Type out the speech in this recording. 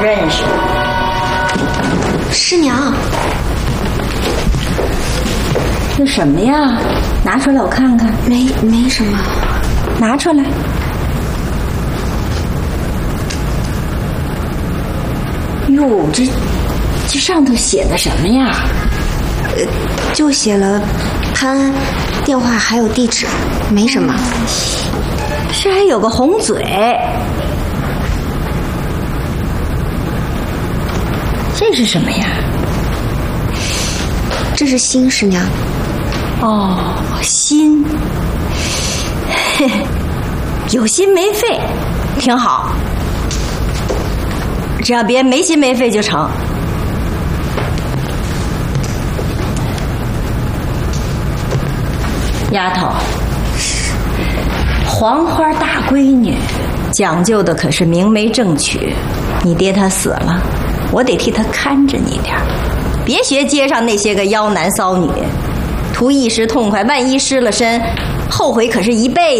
认识。 师娘， 这什么呀？拿出来我看看。 没什么。 拿出来。哟，这上头写的什么呀？ 就写了潘电话还有地址，没什么。 这还有个红嘴，这是什么呀？ 这是心，师娘。 哦，心，有心没肺，挺好。只要别没心没肺就成。丫头，黄花大闺女，讲究的可是明媒正娶。你爹他死了，我得替他看着你点儿，别学街上那些个妖男骚女，图一时痛快，万一失了身，后悔可是一辈子。